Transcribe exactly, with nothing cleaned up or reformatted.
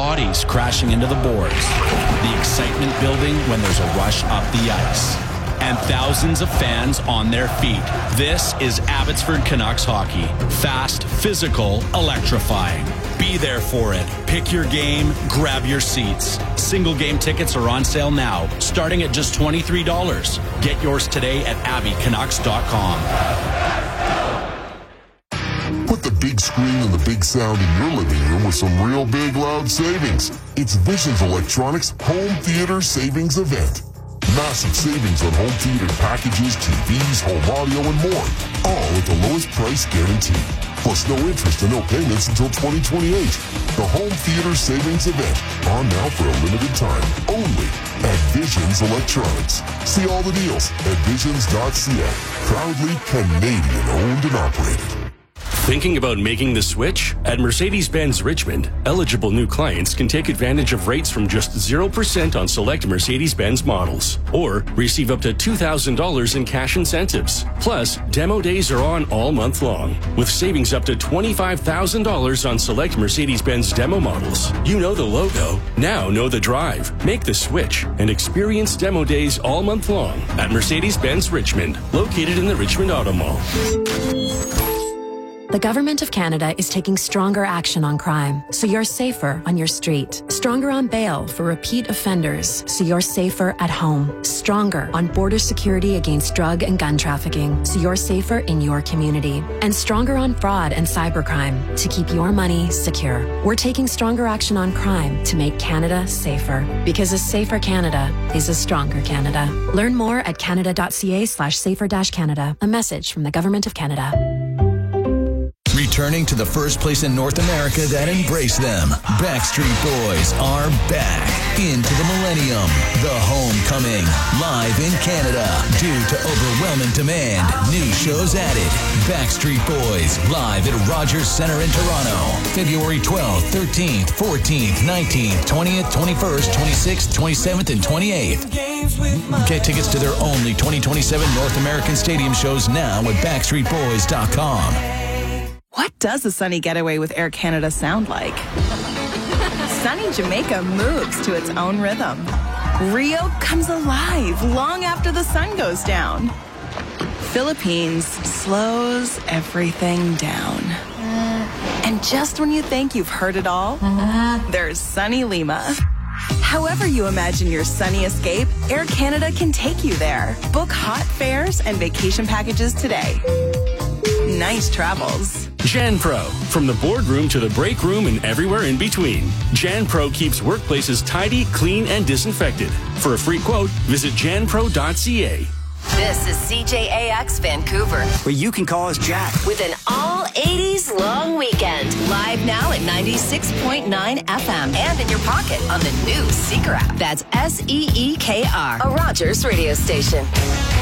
bodies crashing into the boards, the excitement building when there's a rush up the ice, and thousands of fans on their feet. This is Abbotsford Canucks hockey. Fast, physical, electrifying. Be there for it. Pick your game, grab your seats. Single game tickets are on sale now, starting at just twenty-three dollars. Get yours today at abbey canucks dot com. Put the big screen and the big sound in your living room with some real big loud savings. It's Visions Electronics Home Theater Savings Event. Massive savings on home theater packages, T Vs, home audio, and more. All at the lowest price guarantee. Plus no interest and no payments until twenty twenty-eight. The Home Theater Savings Event on now for a limited time. Only at Visions Electronics. See all the deals at visions dot c a. Proudly Canadian owned and operated. Thinking about making the switch? At Mercedes-Benz Richmond, eligible new clients can take advantage of rates from just zero percent on select Mercedes-Benz models, or receive up to two thousand dollars in cash incentives. Plus, demo days are on all month long, with savings up to twenty-five thousand dollars on select Mercedes-Benz demo models. You know the logo, now know the drive. Make the switch and experience demo days all month long at Mercedes-Benz Richmond, located in the Richmond Auto Mall. The Government of Canada is taking stronger action on crime, so you're safer on your street. Stronger on bail for repeat offenders, so you're safer at home. Stronger on border security against drug and gun trafficking, so you're safer in your community. And stronger on fraud and cybercrime, to keep your money secure. We're taking stronger action on crime to make Canada safer. Because a safer Canada is a stronger Canada. Learn more at canada dot c a slash safer dash Canada. A message from the Government of Canada. Returning to the first place in North America that embraced them, Backstreet Boys are back into the millennium. The Homecoming, live in Canada. Due to overwhelming demand, new shows added. Backstreet Boys, live at Rogers Centre in Toronto. February twelfth, thirteenth, fourteenth, nineteenth, twentieth, twenty-first, twenty-sixth, twenty-seventh, and twenty-eighth. Get tickets to their only twenty twenty-seven North American Stadium shows now at backstreet boys dot com. What does a sunny getaway with Air Canada sound like? Sunny Jamaica moves to its own rhythm. Rio comes alive long after the sun goes down. Philippines slows everything down. And just when you think you've heard it all, there's sunny Lima. However you imagine your sunny escape, Air Canada can take you there. Book hot fares and vacation packages today. Nice travels. JanPro. From the boardroom to the break room and everywhere in between, JanPro keeps workplaces tidy, clean, and disinfected. For a free quote, visit jan pro dot c a. This is C J A X Vancouver, where you can call us Jack, with an all eighties long weekend. Live now at ninety-six point nine F M and in your pocket on the new Seeker app. That's S E E K R, a Rogers radio station.